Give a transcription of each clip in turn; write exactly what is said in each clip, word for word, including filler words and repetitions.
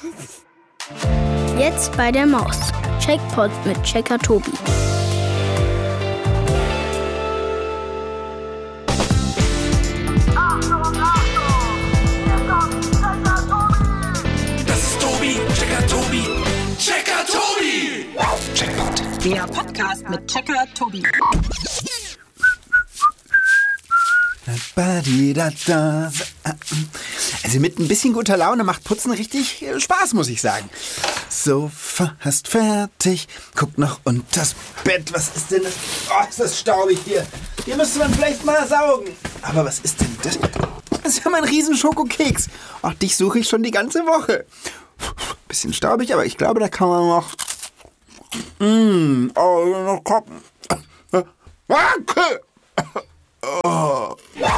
Jetzt bei der Maus. Checkpot mit Checker Tobi. Das ist Tobi, Checker Tobi, Checker Tobi. Checkpot. Der Podcast mit Checker Tobi. Also mit ein bisschen guter Laune macht Putzen richtig Spaß, muss ich sagen. So, fast fertig. Guck noch unters Bett. Was ist denn das? Oh, ist das staubig hier. Hier müsste man vielleicht mal saugen. Aber was ist denn das? Das ist ja mein riesen Schokokeks. Ach, dich suche ich schon die ganze Woche. Bisschen staubig, aber ich glaube, da kann man noch... Mmh, oh, noch kochen. Oh.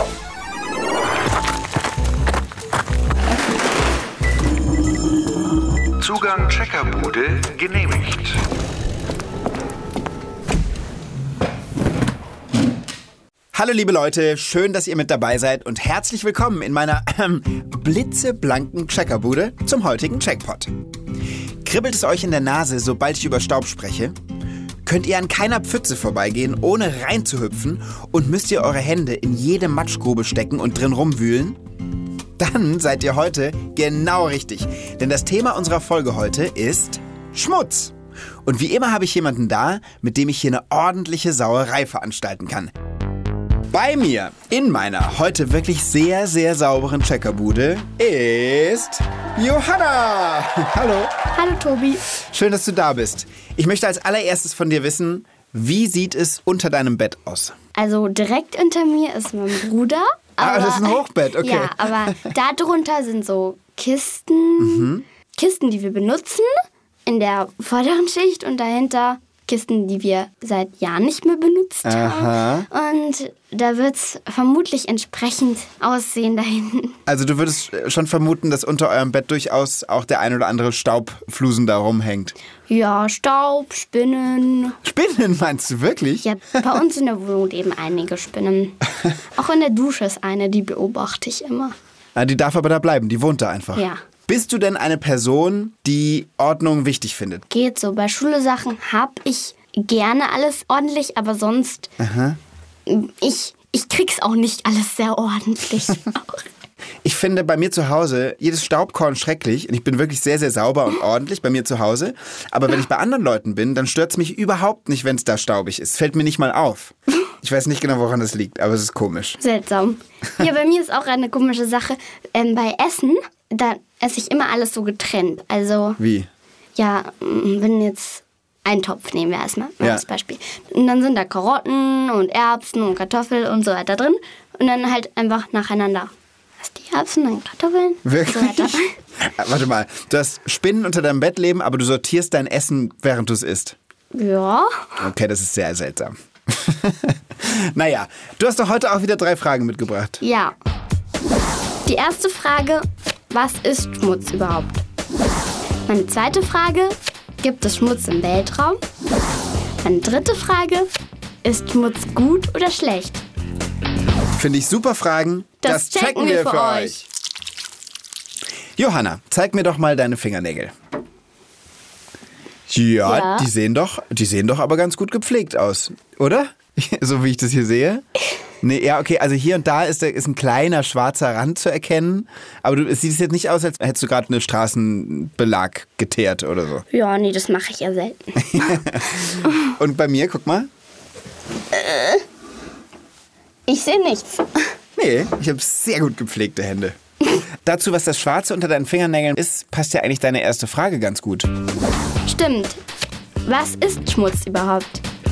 Zugang Checkerbude genehmigt. Hallo liebe Leute, schön, dass ihr mit dabei seid und herzlich willkommen in meiner äh, blitzeblanken Checkerbude zum heutigen Checkpot. Kribbelt es euch in der Nase, sobald ich über Staub spreche? Könnt ihr an keiner Pfütze vorbeigehen, ohne reinzuhüpfen und müsst ihr eure Hände in jede Matschgrube stecken und drin rumwühlen? Dann seid ihr heute genau richtig, denn das Thema unserer Folge heute ist Schmutz. Und wie immer habe ich jemanden da, mit dem ich hier eine ordentliche Sauerei veranstalten kann. Bei mir in meiner heute wirklich sehr, sehr sauberen Checkerbude ist Johanna. Hallo. Hallo Tobi. Schön, dass du da bist. Ich möchte als allererstes von dir wissen, wie sieht es unter deinem Bett aus? Also direkt unter mir ist mein Bruder. Aber, ah, das ist ein Hochbett, okay. Ja, aber darunter sind so Kisten, mhm. Kisten, die wir benutzen in der vorderen Schicht und dahinter Kisten, die wir seit Jahren nicht mehr benutzt Aha. haben. Und da wird es vermutlich entsprechend aussehen da hinten. Also du würdest schon vermuten, dass unter eurem Bett durchaus auch der ein oder andere Staubflusen da rumhängt. Ja, Staub, Spinnen. Spinnen meinst du wirklich? Ja, bei uns in der Wohnung leben einige Spinnen. Auch in der Dusche ist eine, die beobachte ich immer. Ah, die darf aber da bleiben, die wohnt da einfach. Ja. Bist du denn eine Person, die Ordnung wichtig findet? Geht so. Bei Schule-Sachen habe ich gerne alles ordentlich, aber sonst, Aha. ich, ich krieg's auch nicht alles sehr ordentlich. Ich finde bei mir zu Hause jedes Staubkorn schrecklich und ich bin wirklich sehr, sehr sauber und ordentlich bei mir zu Hause. Aber wenn ich bei anderen Leuten bin, dann stört es mich überhaupt nicht, wenn es da staubig ist. Fällt mir nicht mal auf. Ich weiß nicht genau, woran das liegt, aber es ist komisch. Seltsam. Ja, bei mir ist auch eine komische Sache. Ähm, bei Essen, da esse ich immer alles so getrennt. Also, wie? Ja, wenn jetzt einen Topf nehmen wir erstmal ja. als Beispiel. Und dann sind da Karotten und Erbsen und Kartoffeln und so weiter drin. Und dann halt einfach nacheinander. Hast die Erbsen, dann Kartoffeln. Wirklich? So weiter. Warte mal, du hast Spinnen unter deinem Bett leben, aber du sortierst dein Essen, während du es isst. Ja. Okay, das ist sehr seltsam. Naja, du hast doch heute auch wieder drei Fragen mitgebracht. Ja. Die erste Frage, was ist Schmutz überhaupt? Meine zweite Frage, gibt es Schmutz im Weltraum? Meine dritte Frage, ist Schmutz gut oder schlecht? Finde ich super Fragen. Das, das checken wir für euch. Johanna, zeig mir doch mal deine Fingernägel. Ja, ja, die sehen doch, die sehen doch aber ganz gut gepflegt aus, oder? So wie ich das hier sehe. Nee, ja, okay, also hier und da ist, ist ein kleiner schwarzer Rand zu erkennen. Aber du, es sieht jetzt nicht aus, als hättest du gerade einen Straßenbelag geteert oder so. Ja, nee, das mache ich ja selten. Und bei mir, guck mal. Äh, ich sehe nichts. Nee, ich habe sehr gut gepflegte Hände. Dazu, was das Schwarze unter deinen Fingernägeln ist, passt ja eigentlich deine erste Frage ganz gut. Stimmt. Was ist Schmutz überhaupt?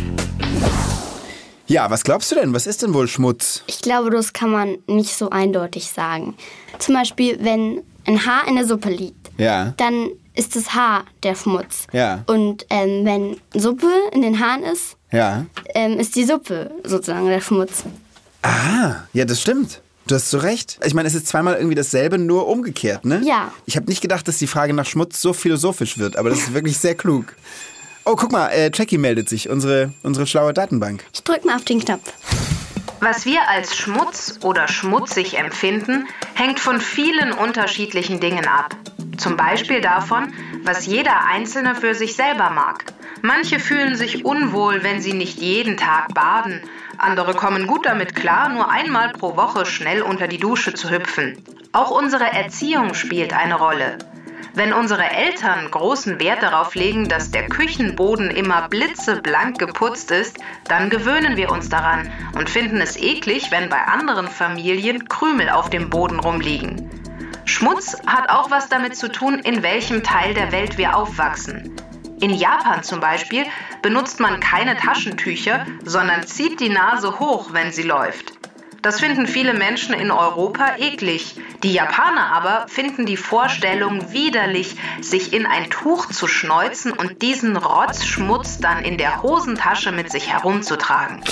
Ja, was glaubst du denn? Was ist denn wohl Schmutz? Ich glaube, das kann man nicht so eindeutig sagen. Zum Beispiel, wenn ein Haar in der Suppe liegt, ja, dann ist das Haar der Schmutz. Ja. Und ähm, wenn Suppe in den Haaren ist, ja, ähm, ist die Suppe sozusagen der Schmutz. Ah, ja, das stimmt. Du hast so recht. Ich meine, es ist zweimal irgendwie dasselbe, nur umgekehrt, ne? Ja. Ich habe nicht gedacht, dass die Frage nach Schmutz so philosophisch wird, aber das ist wirklich sehr klug. Oh, guck mal, äh, Jackie meldet sich, unsere, unsere schlaue Datenbank. Ich drück mal auf den Knopf. Was wir als Schmutz oder schmutzig empfinden, hängt von vielen unterschiedlichen Dingen ab. Zum Beispiel davon, was jeder Einzelne für sich selber mag. Manche fühlen sich unwohl, wenn sie nicht jeden Tag baden. Andere kommen gut damit klar, nur einmal pro Woche schnell unter die Dusche zu hüpfen. Auch unsere Erziehung spielt eine Rolle. Wenn unsere Eltern großen Wert darauf legen, dass der Küchenboden immer blitzeblank geputzt ist, dann gewöhnen wir uns daran und finden es eklig, wenn bei anderen Familien Krümel auf dem Boden rumliegen. Schmutz hat auch was damit zu tun, in welchem Teil der Welt wir aufwachsen. In Japan zum Beispiel benutzt man keine Taschentücher, sondern zieht die Nase hoch, wenn sie läuft. Das finden viele Menschen in Europa eklig. Die Japaner aber finden die Vorstellung widerlich, sich in ein Tuch zu schneuzen und diesen Rotzschmutz dann in der Hosentasche mit sich herumzutragen.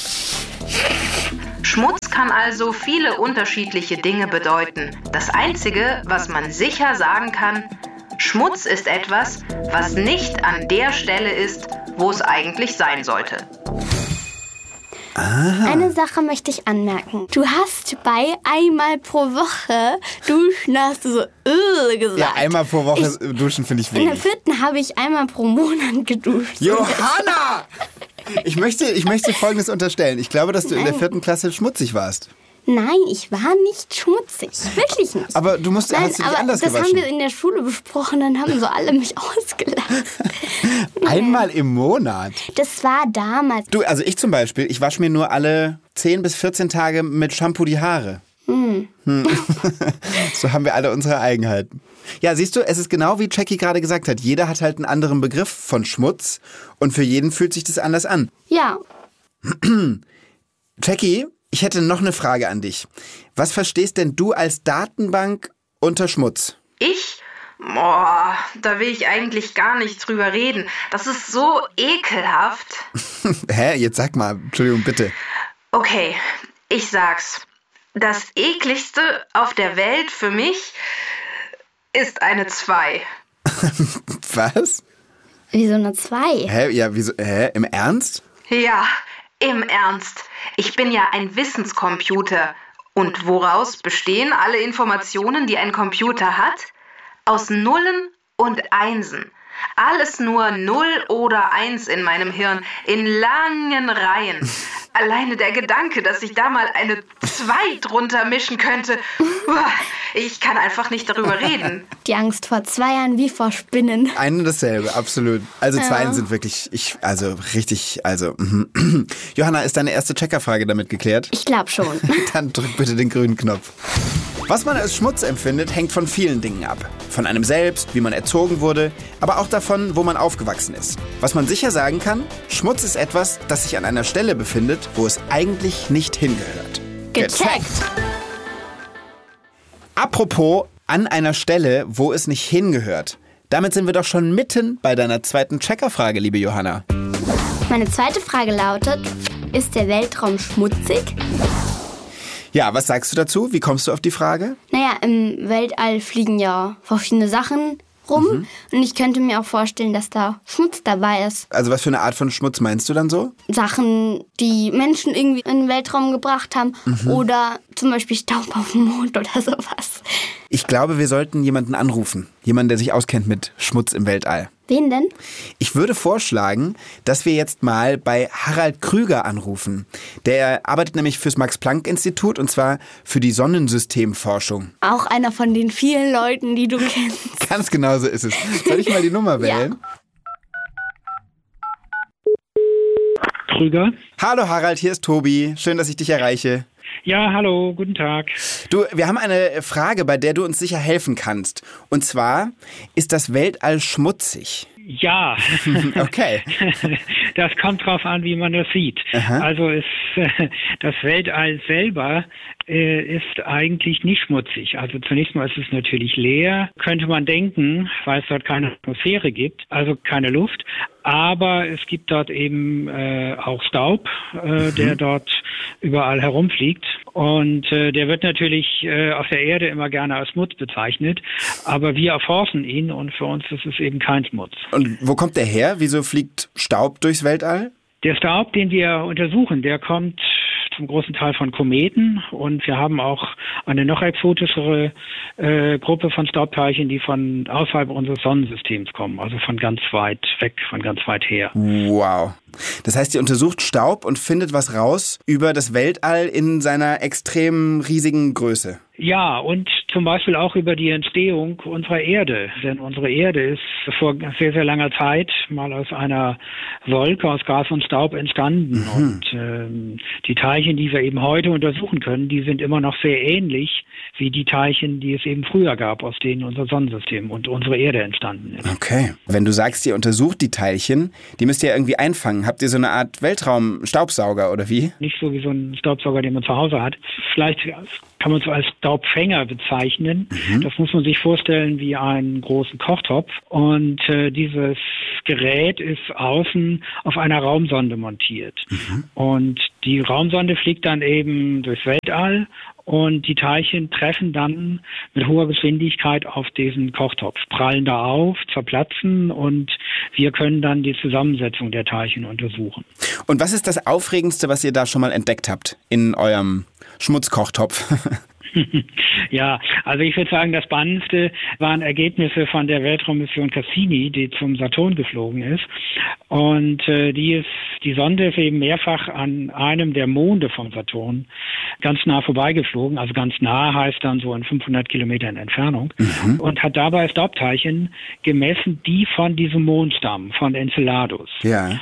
Schmutz kann also viele unterschiedliche Dinge bedeuten. Das Einzige, was man sicher sagen kann, Schmutz ist etwas, was nicht an der Stelle ist, wo es eigentlich sein sollte. Ah. Eine Sache möchte ich anmerken. Du hast bei einmal pro Woche duschen, hast du so äh, gesagt. Ja, einmal pro Woche ich, duschen finde ich in der wenig. vierten habe ich einmal pro Monat geduscht. Johanna! Ich möchte, ich möchte Folgendes unterstellen. Ich glaube, dass du in der Nein. vierten Klasse schmutzig warst. Nein, ich war nicht schmutzig. Wirklich nicht. Aber du musst, Nein, hast du dich aber anders das gewaschen. haben wir in der Schule besprochen, dann haben so alle mich ausgelacht. Einmal im Monat. Das war damals. Du, also ich zum Beispiel, ich wasche mir nur alle zehn bis vierzehn Tage mit Shampoo die Haare. Hm. So haben wir alle unsere Eigenheiten. Ja, siehst du, es ist genau wie Jackie gerade gesagt hat. Jeder hat halt einen anderen Begriff von Schmutz und für jeden fühlt sich das anders an. Ja, Jackie, ich hätte noch eine Frage an dich. Was verstehst denn du als Datenbank unter Schmutz? Ich? Boah, da will ich eigentlich gar nicht drüber reden. Das ist so ekelhaft. Hä? Jetzt sag mal, Entschuldigung, bitte. Okay, ich sag's. Das ekligste auf der Welt für mich ist eine zwei. Was? wie so eine zwei. Hä? Ja, wieso? Hä? Im Ernst? Ja, im Ernst. Ich bin ja ein Wissenscomputer. Und woraus bestehen alle Informationen, die ein Computer hat? Aus Nullen und Einsen. Alles nur Null oder Eins in meinem Hirn, in langen Reihen. Alleine der Gedanke, dass ich da mal eine zwei drunter mischen könnte, ich kann einfach nicht darüber reden. Die Angst vor Zweiern wie vor Spinnen. Ein und dasselbe, absolut. Also Ja. Zweien sind wirklich, ich, also richtig, also. mhm. Johanna, ist deine erste Checkerfrage damit geklärt? Ich glaube schon. Dann drück bitte den grünen Knopf. Was man als Schmutz empfindet, hängt von vielen Dingen ab. Von einem selbst, wie man erzogen wurde, aber auch davon, wo man aufgewachsen ist. Was man sicher sagen kann, Schmutz ist etwas, das sich an einer Stelle befindet, wo es eigentlich nicht hingehört. Gecheckt. Apropos an einer Stelle, wo es nicht hingehört. Damit sind wir doch schon mitten bei deiner zweiten Checkerfrage, liebe Johanna. Meine zweite Frage lautet, ist der Weltraum schmutzig? Ja, was sagst du dazu? Wie kommst du auf die Frage? Naja, im Weltall fliegen ja verschiedene Sachen rum. Mhm. Und ich könnte mir auch vorstellen, dass da Schmutz dabei ist. Also was für eine Art von Schmutz meinst du dann so? Sachen, die Menschen irgendwie in den Weltraum gebracht haben. Mhm. Oder zum Beispiel Staub auf dem Mond oder sowas. Ich glaube, wir sollten jemanden anrufen. Jemanden, der sich auskennt mit Schmutz im Weltall. Wen denn? Ich würde vorschlagen, dass wir jetzt mal bei Harald Krüger anrufen. Der arbeitet nämlich fürs Max-Planck-Institut und zwar für die Sonnensystemforschung. Auch einer von den vielen Leuten, die du kennst. Ganz genau so ist es. Soll ich mal die Nummer wählen? Krüger. Hallo Harald, hier ist Tobi. Schön, dass ich dich erreiche. Ja, hallo, guten Tag. Du, wir haben eine Frage, bei der du uns sicher helfen kannst. Und zwar, ist das Weltall schmutzig? Ja. Okay. Das kommt drauf an, wie man das sieht. Aha. Also ist, äh, das Weltall selber äh, ist eigentlich nicht schmutzig. Also zunächst mal ist es natürlich leer, könnte man denken, weil es dort keine Atmosphäre gibt, also keine Luft. Aber es gibt dort eben äh, auch Staub, äh, der dort überall herumfliegt. Und äh, der wird natürlich äh, auf der Erde immer gerne als Schmutz bezeichnet. Aber wir erforschen ihn und für uns ist es eben kein Schmutz. Und wo kommt der her? Wieso fliegt Staub durchs Weltall? Der Staub, den wir untersuchen, der kommt zum großen Teil von Kometen und wir haben auch eine noch exotischere äh, Gruppe von Staubteilchen, die von außerhalb unseres Sonnensystems kommen, also von ganz weit weg, von ganz weit her. Wow. Das heißt, ihr untersucht Staub und findet was raus über das Weltall in seiner extrem riesigen Größe. Ja, und zum Beispiel auch über die Entstehung unserer Erde. Denn unsere Erde ist vor sehr, sehr langer Zeit mal aus einer Wolke aus Gas und Staub entstanden. Mhm. Und ähm, die Teilchen, die wir eben heute untersuchen können, die sind immer noch sehr ähnlich wie die Teilchen, die es eben früher gab, aus denen unser Sonnensystem und unsere Erde entstanden ist. Okay. Wenn du sagst, ihr untersucht die Teilchen, die müsst ihr irgendwie einfangen. Habt ihr so eine Art Weltraum-Staubsauger oder wie? Nicht so wie so ein Staubsauger, den man zu Hause hat. Vielleicht kann man es als Staubfänger bezeichnen. Mhm. Das muss man sich vorstellen wie einen großen Kochtopf. Und äh, dieses Gerät ist außen auf einer Raumsonde montiert. Mhm. Und die Raumsonde fliegt dann eben durchs Weltall und die Teilchen treffen dann mit hoher Geschwindigkeit auf diesen Kochtopf, prallen da auf, zerplatzen und wir können dann die Zusammensetzung der Teilchen untersuchen. Und was ist das Aufregendste, was ihr da schon mal entdeckt habt in eurem Schmutzkochtopf? Ja, also ich würde sagen, das Spannendste waren Ergebnisse von der Weltraummission Cassini, die zum Saturn geflogen ist. Und äh, die ist, die Sonde ist eben mehrfach an einem der Monde vom Saturn ganz nah vorbeigeflogen. Also ganz nah heißt dann so in fünfhundert Kilometern Entfernung. Mhm. Und hat dabei Staubteilchen gemessen, die von diesem Mond stammen, von Enceladus. Ja.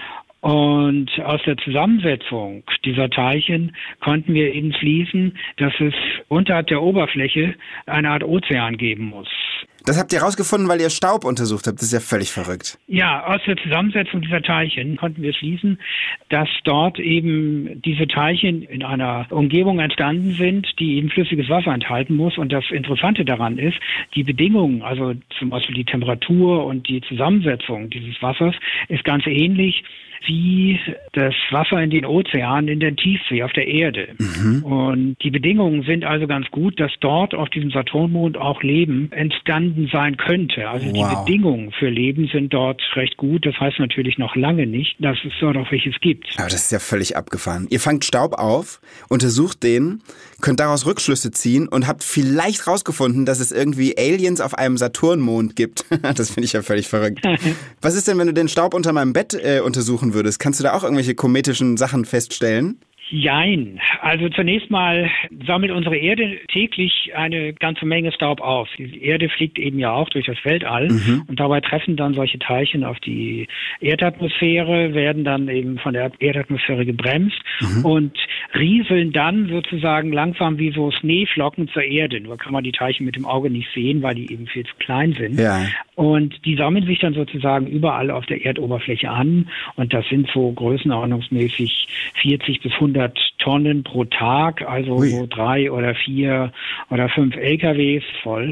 Und aus der Zusammensetzung dieser Teilchen konnten wir eben schließen, dass es unterhalb der Oberfläche eine Art Ozean geben muss. Das habt ihr rausgefunden, weil ihr Staub untersucht habt. Das ist ja völlig verrückt. Ja, aus der Zusammensetzung dieser Teilchen konnten wir schließen, dass dort eben diese Teilchen in einer Umgebung entstanden sind, die eben flüssiges Wasser enthalten muss. Und das Interessante daran ist, die Bedingungen, also zum Beispiel die Temperatur und die Zusammensetzung dieses Wassers, ist ganz ähnlich wie das Wasser in den Ozeanen in der Tiefsee auf der Erde. Mhm. Und die Bedingungen sind also ganz gut, dass dort auf diesem Saturnmond auch Leben entstanden sein könnte. Also wow. Die Bedingungen für Leben sind dort recht gut. Das heißt natürlich noch lange nicht, dass es dort auch welches gibt. Aber das ist ja völlig abgefahren. Ihr fangt Staub auf, untersucht den, könnt daraus Rückschlüsse ziehen und habt vielleicht rausgefunden, dass es irgendwie Aliens auf einem Saturnmond gibt. Das finde ich ja völlig verrückt. Was ist denn, wenn du den Staub unter meinem Bett äh, untersuchen würdest? Kannst du da auch irgendwelche kometischen Sachen feststellen? Jein. Also zunächst mal sammelt unsere Erde täglich eine ganze Menge Staub auf. Die Erde fliegt eben ja auch durch das Weltall mhm. und dabei treffen dann solche Teilchen auf die Erdatmosphäre, werden dann eben von der Erdatmosphäre gebremst mhm. und rieseln dann sozusagen langsam wie so Schneeflocken zur Erde. Nur kann man die Teilchen mit dem Auge nicht sehen, weil die eben viel zu klein sind. Ja. Und die sammeln sich dann sozusagen überall auf der Erdoberfläche an und das sind so größenordnungsmäßig vierzig bis hundert Tonnen pro Tag, also Ui. so drei oder vier oder fünf L K Ws voll.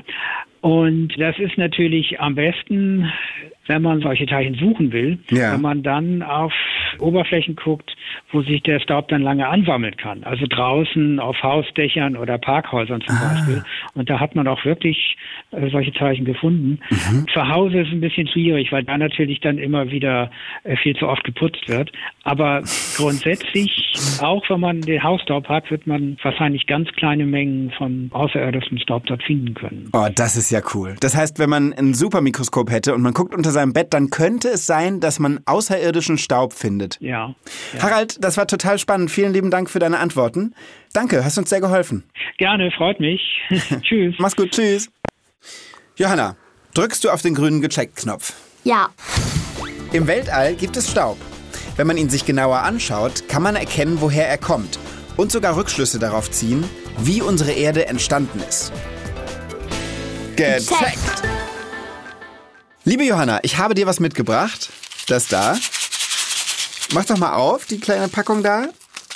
Und das ist natürlich am besten, wenn man solche Teilchen suchen will, ja. wenn man dann auf Oberflächen guckt, wo sich der Staub dann lange ansammeln kann. Also draußen auf Hausdächern oder Parkhäusern zum ah. Beispiel. Und da hat man auch wirklich äh, solche Teilchen gefunden. Mhm. Zu Hause ist es ein bisschen schwierig, weil da natürlich dann immer wieder äh, viel zu oft geputzt wird. Aber grundsätzlich, auch wenn man den Hausstaub hat, wird man wahrscheinlich ganz kleine Mengen von außerirdischem Staub dort finden können. Oh, das ist ja cool. Das heißt, wenn man ein Supermikroskop hätte und man guckt unter seinem Bett, dann könnte es sein, dass man außerirdischen Staub findet. Ja, ja. Harald, das war total spannend. Vielen lieben Dank für deine Antworten. Danke, hast uns sehr geholfen. Gerne, freut mich. Tschüss. Mach's gut, tschüss. Johanna, drückst du auf den grünen Gecheckt-Knopf? Ja. Im Weltall gibt es Staub. Wenn man ihn sich genauer anschaut, kann man erkennen, woher er kommt und sogar Rückschlüsse darauf ziehen, wie unsere Erde entstanden ist. Gecheckt! Liebe Johanna, ich habe dir was mitgebracht. Das da. Mach doch mal auf, die kleine Packung da.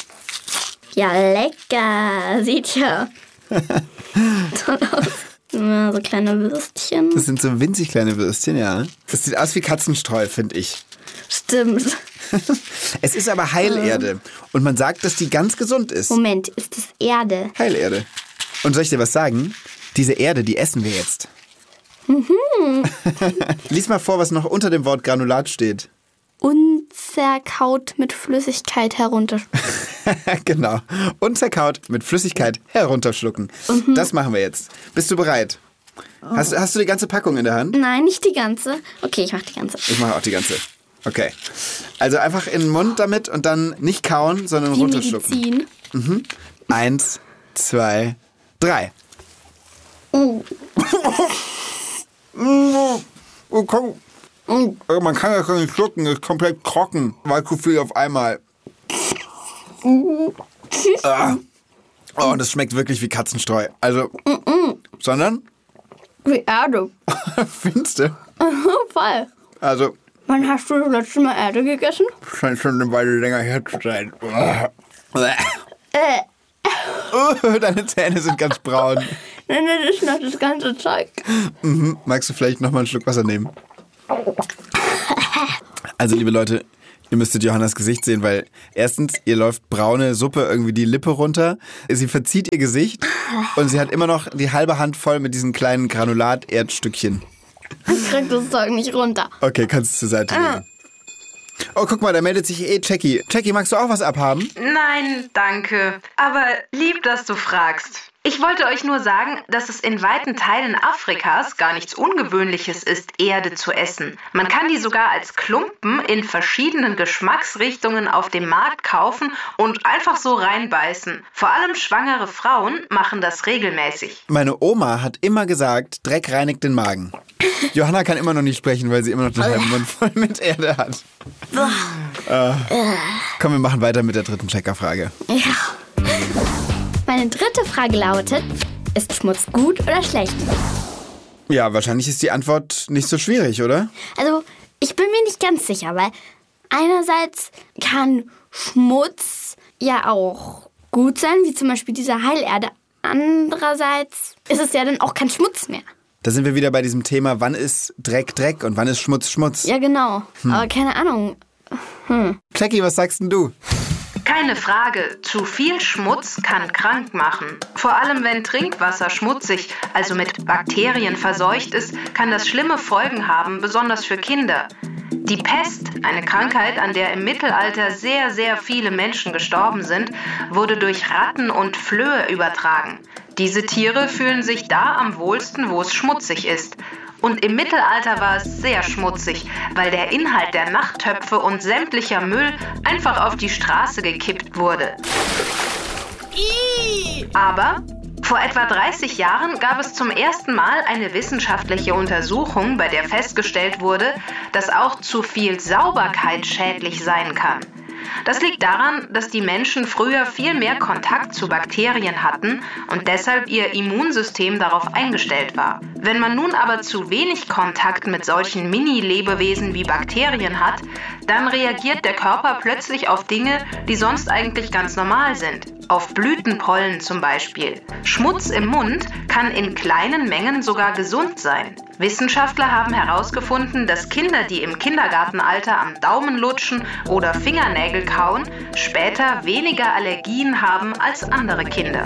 Ja, lecker. Sieht ja toll aus. Ja, so kleine Würstchen. Das sind so winzig kleine Würstchen, ja. Das sieht aus wie Katzenstreu, finde ich. Stimmt. Es ist aber Heilerde. Und man sagt, dass die ganz gesund ist. Moment, ist das Erde? Heilerde. Und soll ich dir was sagen? Diese Erde, die essen wir jetzt. Mhm. Lies mal vor, was noch unter dem Wort Granulat steht. Unzählige unzerkaut mit Flüssigkeit herunterschlucken. Genau. Unzerkaut mit Flüssigkeit herunterschlucken. Mhm. Das machen wir jetzt. Bist du bereit? Oh. Hast, hast du die ganze Packung in der Hand? Nein, nicht die ganze. Okay, ich mache die ganze. Ich mache auch die ganze. Okay. Also einfach in den Mund damit und dann nicht kauen, sondern die runterschlucken. Medizin. Mhm. Eins, zwei, drei. Oh. Oh, komm. Oh. Man kann das gar nicht schlucken, das ist komplett trocken, weil zu viel auf einmal. Ah. Oh, das schmeckt wirklich wie Katzenstreu. Also, Mm-mm. sondern? Wie Erde. Findest du? Voll. Also. Wann hast du das letzte Mal Erde gegessen? Scheint schon eine Weile länger her zu sein. Äh. Oh, deine Zähne sind ganz braun. Nein, das ist noch das ganze Zeug. Mhm. Magst du vielleicht noch mal einen Schluck Wasser nehmen? Also, liebe Leute, ihr müsstet Johannas Gesicht sehen, weil erstens, ihr läuft braune Suppe irgendwie die Lippe runter, sie verzieht ihr Gesicht und sie hat immer noch die halbe Hand voll mit diesen kleinen Granulat-Erdstückchen. Ich krieg das Zeug nicht runter. Okay, kannst du zur Seite legen. Oh, guck mal, da meldet sich eh Jackie. Jackie, magst du auch was abhaben? Nein, danke. Aber lieb, dass du fragst. Ich wollte euch nur sagen, dass es in weiten Teilen Afrikas gar nichts Ungewöhnliches ist, Erde zu essen. Man kann die sogar als Klumpen in verschiedenen Geschmacksrichtungen auf dem Markt kaufen und einfach so reinbeißen. Vor allem schwangere Frauen machen das regelmäßig. Meine Oma hat immer gesagt, Dreck reinigt den Magen. Johanna kann immer noch nicht sprechen, weil sie immer noch den halben Mund voll mit Erde hat. äh. Komm, wir machen weiter mit der dritten Checkerfrage. Ja. Meine dritte Frage lautet, ist Schmutz gut oder schlecht? Ja, wahrscheinlich ist die Antwort nicht so schwierig, oder? Also, ich bin mir nicht ganz sicher, weil einerseits kann Schmutz ja auch gut sein, wie zum Beispiel diese Heilerde. Andererseits ist es ja dann auch kein Schmutz mehr. Da sind wir wieder bei diesem Thema, wann ist Dreck Dreck und wann ist Schmutz Schmutz? Ja, genau. Hm. Aber keine Ahnung. Hm. Jackie, was sagst denn du? Keine Frage, zu viel Schmutz kann krank machen. Vor allem wenn Trinkwasser schmutzig, also mit Bakterien verseucht ist, kann das schlimme Folgen haben, besonders für Kinder. Die Pest, eine Krankheit, an der im Mittelalter sehr, sehr viele Menschen gestorben sind, wurde durch Ratten und Flöhe übertragen. Diese Tiere fühlen sich da am wohlsten, wo es schmutzig ist. Und im Mittelalter war es sehr schmutzig, weil der Inhalt der Nachttöpfe und sämtlicher Müll einfach auf die Straße gekippt wurde. Aber vor etwa dreißig Jahren gab es zum ersten Mal eine wissenschaftliche Untersuchung, bei der festgestellt wurde, dass auch zu viel Sauberkeit schädlich sein kann. Das liegt daran, dass die Menschen früher viel mehr Kontakt zu Bakterien hatten und deshalb ihr Immunsystem darauf eingestellt war. Wenn man nun aber zu wenig Kontakt mit solchen Mini-Lebewesen wie Bakterien hat, dann reagiert der Körper plötzlich auf Dinge, die sonst eigentlich ganz normal sind. Auf Blütenpollen zum Beispiel. Schmutz im Mund kann in kleinen Mengen sogar gesund sein. Wissenschaftler haben herausgefunden, dass Kinder, die im Kindergartenalter am Daumen lutschen oder Fingernägel kauen, später weniger Allergien haben als andere Kinder.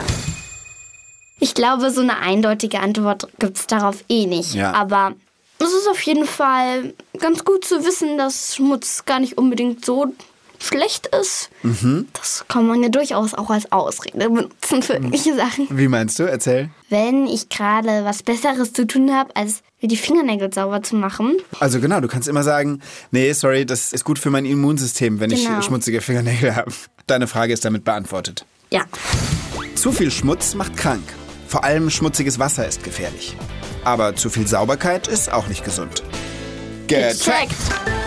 Ich glaube, so eine eindeutige Antwort gibt es darauf eh nicht. Ja. Aber es ist auf jeden Fall ganz gut zu wissen, dass Schmutz gar nicht unbedingt so schlecht ist. Mhm. Das kann man ja durchaus auch als Ausrede benutzen für irgendwelche Sachen. Wie meinst du? Erzähl. Wenn ich gerade was Besseres zu tun habe, als mir die Fingernägel sauber zu machen. Also genau, du kannst immer sagen, nee, sorry, das ist gut für mein Immunsystem, wenn genau. ich schmutzige Fingernägel habe. Deine Frage ist damit beantwortet. Ja. Zu viel Schmutz macht krank. Vor allem schmutziges Wasser ist gefährlich. Aber zu viel Sauberkeit ist auch nicht gesund. Gecheckt!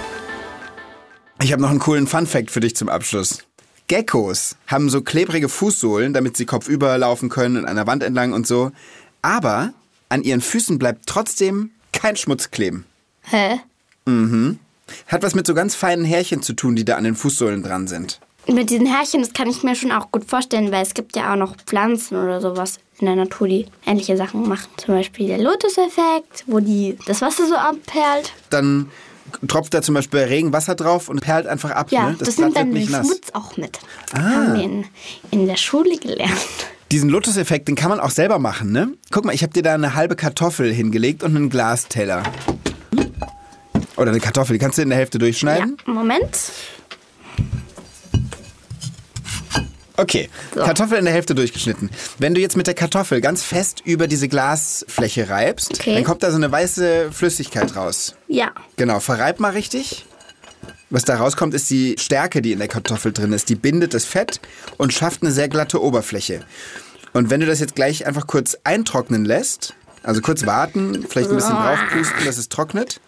Ich habe noch einen coolen Funfact für dich zum Abschluss. Geckos haben so klebrige Fußsohlen, damit sie kopfüber laufen können und an der Wand entlang und so. Aber an ihren Füßen bleibt trotzdem kein Schmutz kleben. Hä? Mhm. Hat was mit so ganz feinen Härchen zu tun, die da an den Fußsohlen dran sind. Mit diesen Härchen, das kann ich mir schon auch gut vorstellen, weil es gibt ja auch noch Pflanzen oder sowas in der Natur, die ähnliche Sachen machen. Zum Beispiel der Lotus-Effekt, wo die das Wasser so abperlt. Dann tropft da zum Beispiel Regenwasser drauf und perlt einfach ab. Ja, ne? das, das nimmt dann den nass. Schmutz auch mit. Ah. Haben wir in, in der Schule gelernt. Diesen Lotus-Effekt, den kann man auch selber machen, ne? Guck mal, ich habe dir da eine halbe Kartoffel hingelegt und einen Glasteller. Oder eine Kartoffel, die kannst du in der Hälfte durchschneiden. Ja, Moment. Okay, So. Kartoffel in der Hälfte durchgeschnitten. Wenn du jetzt mit der Kartoffel ganz fest über diese Glasfläche reibst, Okay. dann kommt da so eine weiße Flüssigkeit raus. Ja. Genau, verreib mal richtig. Was da rauskommt, ist die Stärke, die in der Kartoffel drin ist. Die bindet das Fett und schafft eine sehr glatte Oberfläche. Und wenn du das jetzt gleich einfach kurz eintrocknen lässt, also kurz warten, vielleicht ein bisschen draufpusten, dass es trocknet.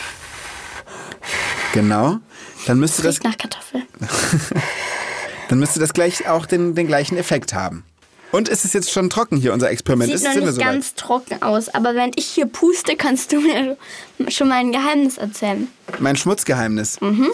Genau. Dann müsste das, Riecht nach Kartoffel. dann müsste das gleich auch den, den gleichen Effekt haben. Und ist es jetzt schon trocken hier, unser Experiment? Sieht ist, noch sind wir nicht soweit? ganz trocken aus, aber während ich hier puste, kannst du mir schon mal ein Geheimnis erzählen. Mein Schmutzgeheimnis. Mhm.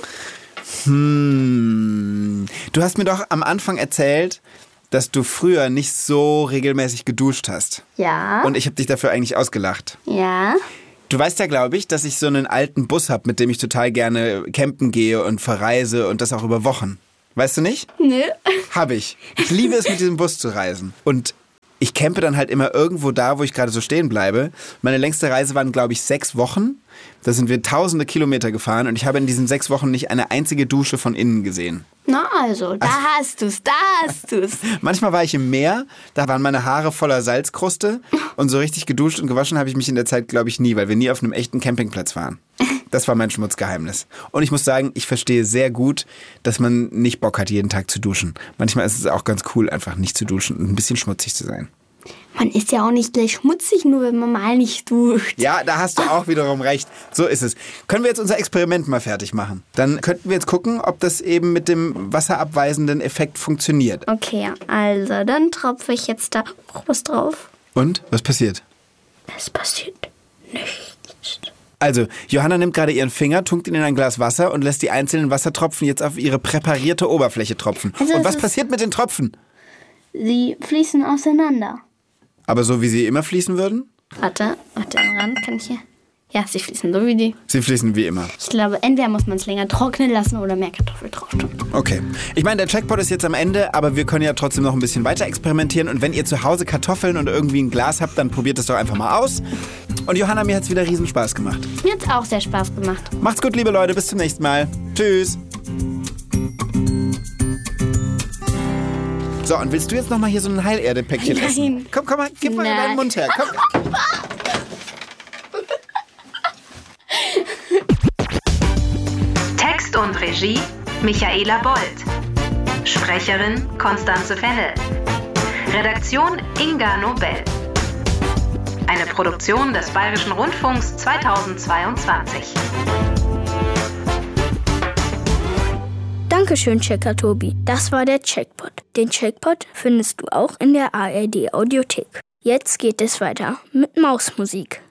Hm. Du hast mir doch am Anfang erzählt, dass du früher nicht so regelmäßig geduscht hast. Ja. Und ich habe dich dafür eigentlich ausgelacht. Ja. Du weißt ja, glaube ich, dass ich so einen alten Bus habe, mit dem ich total gerne campen gehe und verreise und das auch über Wochen. Weißt du nicht? Nö. Habe ich. Ich liebe es, mit diesem Bus zu reisen. Und ich campe dann halt immer irgendwo da, wo ich gerade so stehen bleibe. Meine längste Reise waren, glaube ich, sechs Wochen. Da sind wir tausende Kilometer gefahren und ich habe in diesen sechs Wochen nicht eine einzige Dusche von innen gesehen. Na also, da hast du's, da hast du's. Manchmal war ich im Meer, da waren meine Haare voller Salzkruste und so richtig geduscht und gewaschen habe ich mich in der Zeit, glaube ich, nie, weil wir nie auf einem echten Campingplatz waren. Das war mein Schmutzgeheimnis. Und ich muss sagen, ich verstehe sehr gut, dass man nicht Bock hat, jeden Tag zu duschen. Manchmal ist es auch ganz cool, einfach nicht zu duschen und ein bisschen schmutzig zu sein. Man ist ja auch nicht gleich schmutzig, nur wenn man mal nicht duscht. Ja, da hast du auch wiederum recht. So ist es. Können wir jetzt unser Experiment mal fertig machen? Dann könnten wir jetzt gucken, ob das eben mit dem wasserabweisenden Effekt funktioniert. Okay, also dann tropfe ich jetzt da auch was drauf. Und? Was passiert? Es passiert nichts. Also, Johanna nimmt gerade ihren Finger, tunkt ihn in ein Glas Wasser und lässt die einzelnen Wassertropfen jetzt auf ihre präparierte Oberfläche tropfen. Also und es was ist- passiert mit den Tropfen? Sie fließen auseinander. Aber so, wie sie immer fließen würden? Warte, warte, am Rand kann ich hier... Ja, sie fließen so wie die. Sie fließen wie immer. Ich glaube, entweder muss man es länger trocknen lassen oder mehr Kartoffel drauf tun. Okay. Ich meine, der Jackpot ist jetzt am Ende, aber wir können ja trotzdem noch ein bisschen weiter experimentieren. Und wenn ihr zu Hause Kartoffeln oder irgendwie ein Glas habt, dann probiert es doch einfach mal aus. Und Johanna, mir hat es wieder riesen Spaß gemacht. Mir hat's auch sehr Spaß gemacht. Macht's gut, liebe Leute. Bis zum nächsten Mal. Tschüss. So, und willst du jetzt noch mal hier so ein Heilerde-Päckchen Nein. essen? Komm, komm mal, gib mal in Nein. deinen Mund her. Komm. Text und Regie Michaela Bold. Sprecherin Constanze Fennel. Redaktion Inga Nobel. Eine Produktion des Bayerischen Rundfunks zweitausendzweiundzwanzig. Dankeschön, Checker Tobi. Das war der Checkpot. Den Checkpot findest du auch in der A R D Audiothek. Jetzt geht es weiter mit Mausmusik.